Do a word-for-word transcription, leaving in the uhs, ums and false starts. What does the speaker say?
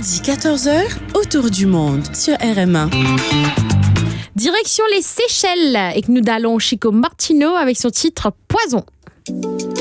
midi quatorze heures, autour du monde sur R M un. Direction les Seychelles et que nous allons Chico Martino avec son titre Poison.